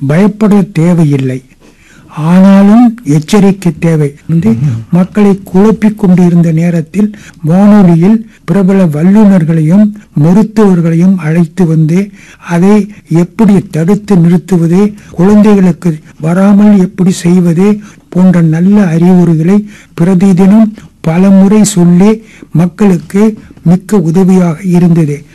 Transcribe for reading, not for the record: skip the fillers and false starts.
பயப்பட தேவையில்லை. ஆனாலும் எச்சரிக்கை தேவை. மக்களை குழப்பிக் கொண்டிருந்த நேரத்தில் வானொலியில் பிரபல வல்லுநர்களையும் மருத்துவர்களையும் அழைத்து வந்து அதை எப்படி தடுத்து நிறுத்துவது, குழந்தைகளுக்கு வராமல் எப்படி செய்வது போன்ற நல்ல அறிவுரைகளை பிரதிதினம் பல முறை சொல்லி மக்களுக்கு மிக்க உதவியாக இருந்தது.